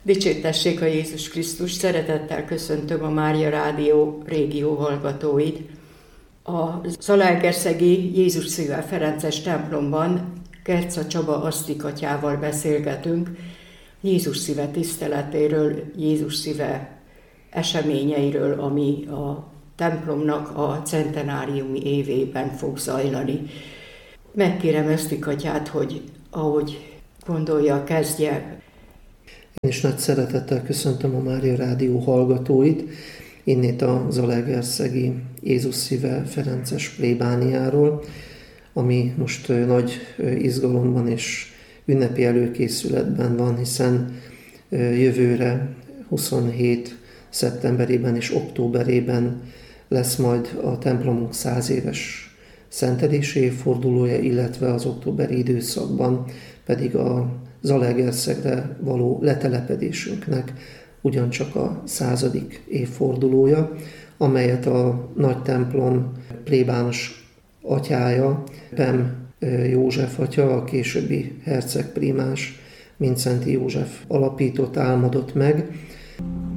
Dicsértessék a Jézus Krisztus! Szeretettel köszöntöm a Mária Rádió régió hallgatóit. A zalaegerszegi Jézus Szíve Ferences templomban Kerca Csaba asztikatyával beszélgetünk Jézus Szíve tiszteletéről, Jézus Szíve eseményeiről, ami a templomnak a centenáriumi évében fog zajlani. Megkérem asztikatyát, hogy ahogy gondolja, kezdje. Én is nagy szeretettel köszöntöm a Mária Rádió hallgatóit, innét a zalaegerszegi Jézus Szíve Ferences plébániáról, ami most nagy izgalomban és ünnepi előkészületben van, hiszen jövőre 27 szeptemberében és októberében lesz majd a templomunk 100 éves szentelési évfordulója, illetve az októberi időszakban pedig a Zalaegerszegre való letelepedésünknek ugyancsak a 100. évfordulója, amelyet a nagy templom plébános atyája, Pem József atya, a későbbi hercegprímás Mindszenty József alapított, álmodott meg.